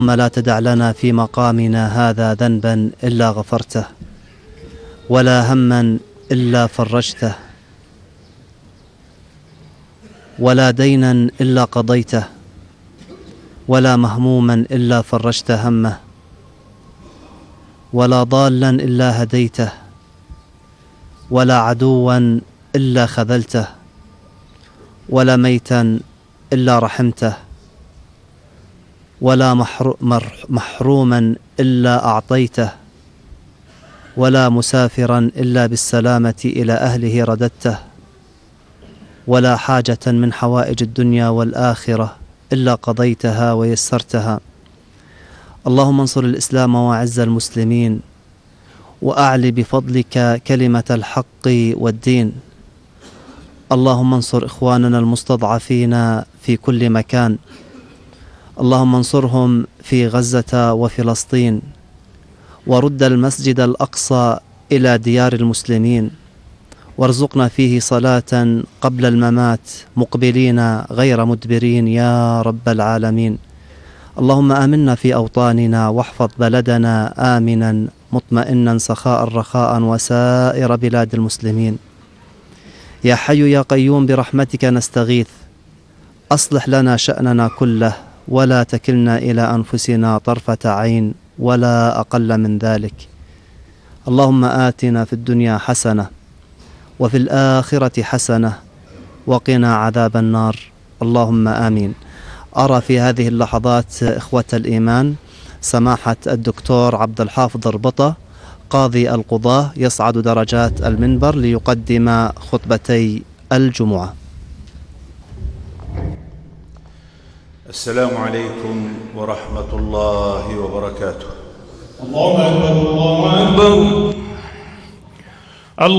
اللهم لا تدع لنا في مقامنا هذا ذنبا إلا غفرته، ولا هما إلا فرجته، ولا دينا إلا قضيته، ولا مهموما إلا فرجت همه، ولا ضالا إلا هديته، ولا عدوا إلا خذلته، ولا ميتا إلا رحمته، ولا محروما إلا أعطيته، ولا مسافرا إلا بالسلامة إلى أهله رددته، ولا حاجة من حوائج الدنيا والآخرة إلا قضيتها ويسرتها. اللهم انصر الإسلام وأعز المسلمين، وأعل بفضلك كلمة الحق والدين. اللهم انصر إخواننا المستضعفين في كل مكان، اللهم انصرهم في غزة وفلسطين، ورد المسجد الأقصى إلى ديار المسلمين، وارزقنا فيه صلاة قبل الممات مقبلين غير مدبرين يا رب العالمين. اللهم آمنا في أوطاننا، واحفظ بلدنا آمنا مطمئنا سخاء رخاء وسائر بلاد المسلمين. يا حي يا قيوم برحمتك نستغيث، أصلح لنا شأننا كله، ولا تكلنا إلى أنفسنا طرفة عين ولا أقل من ذلك. اللهم آتنا في الدنيا حسنة وفي الآخرة حسنة وقنا عذاب النار، اللهم آمين. أرى في هذه اللحظات إخوة الإيمان سماحة الدكتور عبد الحافظ ربطة قاضي القضاة يصعد درجات المنبر ليقدم خطبتي الجمعة. السلام عليكم ورحمة الله وبركاته. اللهم أكبر.